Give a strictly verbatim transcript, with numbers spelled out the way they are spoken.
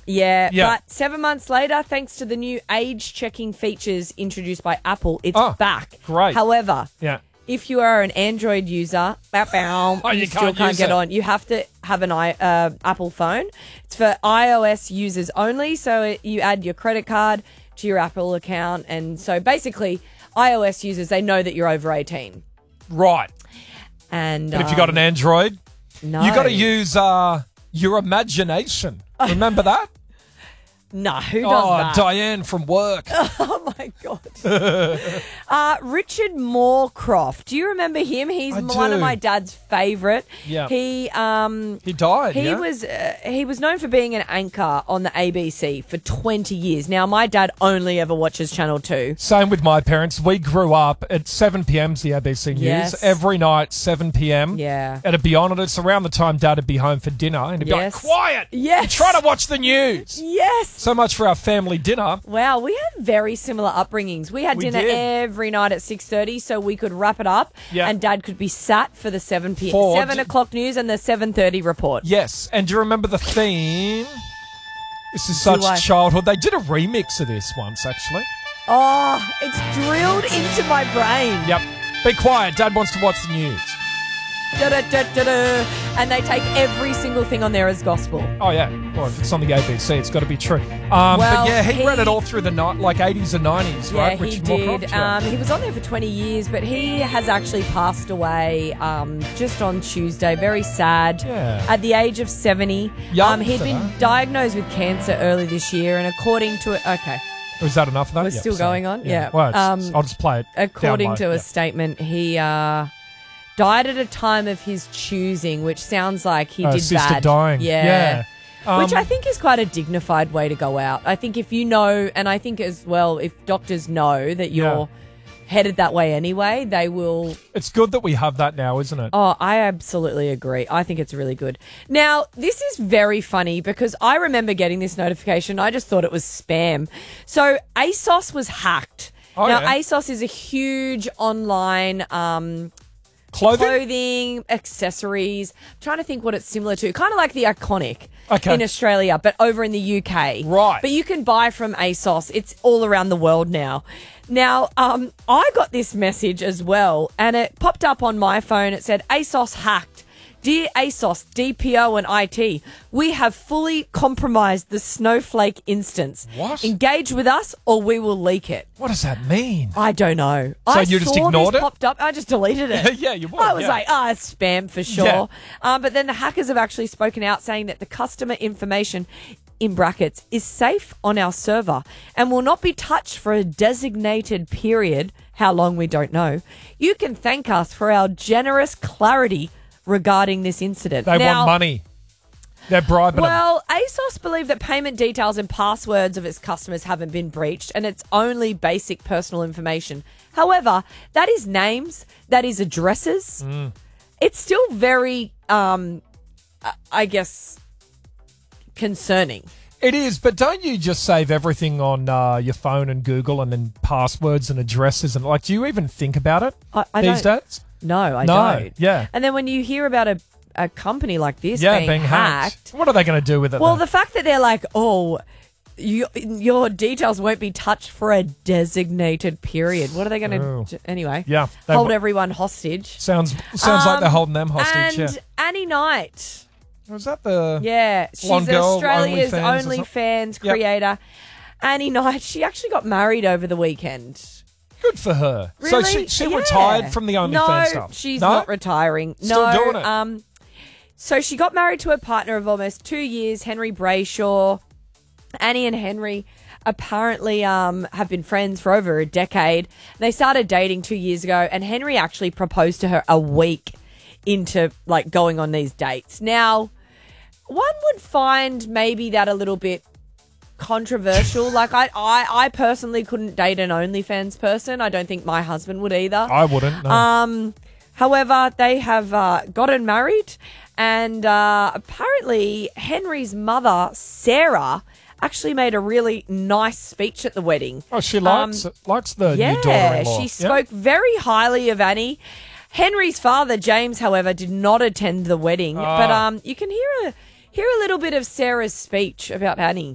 Yeah, Yeah. but seven months later, thanks to the new age-checking features introduced by Apple, it's Oh, back. great. However, Yeah. if you are an Android user, bow, bow, Oh, you, you still can't can't use get it. on. You have to have an i uh, Apple phone. It's for iOS users only, so it, you add your credit card to your Apple account, and so basically, iOS users, they know that you're over eighteen. Right. And But if you got an Android, no. you got to use uh, your imagination. Remember that? No, who does Oh, that? Diane from work. Oh, my God. uh, Richard Moorcroft. Do you remember him? He's I one do. of my dad's favourite. Yeah. He um He died, he yeah? was uh, he was known for being an anchor on the A B C for twenty years. Now, my dad only ever watches Channel two. Same with my parents. We grew up at seven p.m. the A B C News. Yes. Every night, seven p.m. Yeah. It'd be on, and it's around the time Dad would be home for dinner. And he'd be Yes. like, quiet! Yes. You're trying to watch the news! Yes. So much for our family dinner. Wow, we had very similar upbringings. We had We dinner did. every night at six thirty, so we could wrap it up, Yeah. and Dad could be sat for the seven p.m. For- seven o'clock news and the seven thirty report. Yes. And do you remember the theme? This is Do such I? childhood. They did a remix of this once, actually. Oh, it's drilled into my brain. Yep. Be quiet. Dad wants to watch the news. Da-da-da-da-da. And they take every single thing on there as gospel. Oh, yeah. Well, if it's on the A B C, it's got to be true. Um, Well, but yeah, he, he- read it all through the night, like eighties and nineties, Yeah, right? he Richard did. Moorcroft? Yeah. Um, he was on there for twenty years, but he has actually passed away um, just on Tuesday. Very sad. Yeah. At the age of seventy. Young um, he'd for been that. diagnosed with cancer early this year, and according to it, okay, Was that enough of that? We're Yep, still so, going on? Yeah. Well, it's- Um, I'll just play it. according down to low. a Yeah. statement, he uh, died at a time of his choosing, which sounds like he Uh, did sister bad. dying. Yeah. Yeah. Which Um, I think is quite a dignified way to go out. I think if you know, and I think as well, if doctors know that you're headed that way anyway, they will. It's good that we have that now, isn't it? Oh, I absolutely agree. I think it's really good. Now, this is very funny because I remember getting this notification. I just thought it was spam. So ASOS was hacked. Oh, now, yeah. ASOS is a huge online um, Clothing? clothing, accessories. I'm trying to think what it's similar to. Kind of like the Iconic Okay. in Australia, but over in the U K. Right. But you can buy from ASOS. It's all around the world now. Now, um, I got this message as well, and it popped up on my phone. It said, ASOS hacked. Dear ASOS, D P O and I T, we have fully compromised the Snowflake instance. What? Engage with us or we will leak it. What does that mean? I don't know. So I you just saw ignored this it? popped up. I just deleted it. Yeah, you would, I was yeah. like, ah, it's spam for sure. Yeah. Um, but then the hackers have actually spoken out saying that the customer information, in brackets, is safe on our server and will not be touched for a designated period. How long, we don't know. You can thank us for our generous clarity regarding this incident. They Now, want money. They're bribing them. well, ASOS believe that payment details and passwords of its customers haven't been breached, and it's only basic personal information. However, that is names, that is addresses. Mm. It's still very, um, uh, I guess, concerning. It is, but don't you just save everything on uh, your phone and Google and then passwords and addresses? And like, do you even think about it I, I these don't, days? No, I No, don't. yeah. And then when you hear about a, a company like this Yeah, being, being hacked. hacked, What are they going to do with it? well, then? the fact that they're like, oh, you, your details won't be touched for a designated period. What are they going Oh. to do? Anyway, Yeah, they hold w- everyone hostage. sounds sounds like Um, they're holding them hostage. And Yeah. Annie Knight. Was that the? Yeah, she's Blonde girl, Australia's OnlyFans or something? OnlyFans Yep. creator. Annie Knight, she actually got married over the weekend. Good for her. Really? So she, she Yeah. retired from the OnlyFans no, stuff. she's No? not retiring. Still no, doing it. Um, so she got married to a partner of almost two years, Henry Brayshaw. Annie and Henry apparently um, have been friends for over a decade. They started dating two years ago, and Henry actually proposed to her a week into like going on these dates. Now, one would find maybe that a little bit controversial. Like I, I, I personally couldn't date an OnlyFans person. I don't think my husband would either. I wouldn't. No. Um, however, they have uh, gotten married, and uh, apparently Henry's mother, Sarah, actually made a really nice speech at the wedding. oh, she likes likes the new Yeah, daughter-in-law. she spoke very highly of Annie. Henry's father, James, however, did not attend the wedding, but Ah. um, you can hear a hear a little bit of Sarah's speech about Annie.